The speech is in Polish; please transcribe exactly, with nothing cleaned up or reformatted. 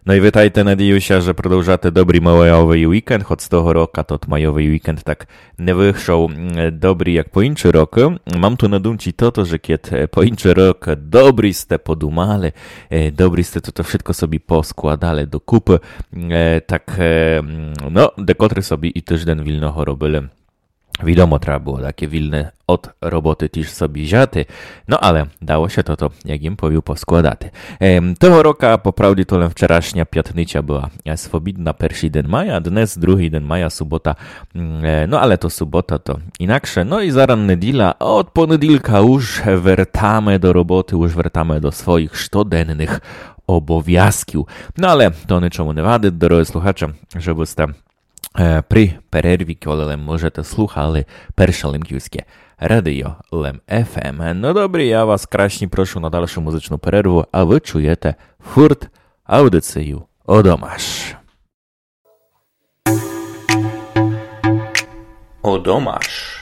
No і вітайте, надіюся, що продовжати добрий майовий вікенд, хоч з того року тот майовий вікенд так не вийшов добрий, як по інші роки. Мам tu na думці to, że kiedy po inczy rok dobry ste podumali, dobry ste to wszystko sobie poskładali do kupy, tak, no, dekotry sobie i tydzień wilnego robili. Wiadomo, trzeba było takie wilne od roboty też sobie wziąć, no ale dało się to, to jak im powił, poskładać. Ehm, tego roku, po prawdzie, to wczorajsza piątnica była swobodna, pierwszy dzień maja, dnes drugi dzień maja, sobota, e, no ale to sobota to inaksze. No i zaraz niedziela, od poniedziałka już wracamy do roboty, już wracamy do swoich sztodennych obowiązków. No ale to niczemu nie wady, drodzy słuchacze, żebyście при перерві, коли лем можете слухали перше лемківське радіо Лем еф ем. Ну добре, я вас краще прошу на дальшу музичну перерву, а ви чуєте фурт аудицію «Одомаш». «Одомаш».